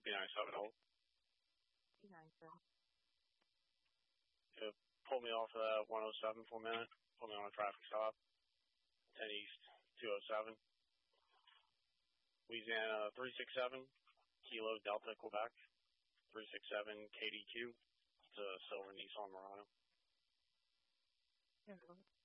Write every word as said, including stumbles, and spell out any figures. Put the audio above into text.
Be nice, I would hope. Be nice, then. Yeah, pull me off of that one oh seven for a minute. Put me on a traffic stop. ten East, two oh seven. Louisiana three six seven, Kilo Delta, Quebec. three six seven K D Q. It's a silver Nissan Murano. Yeah.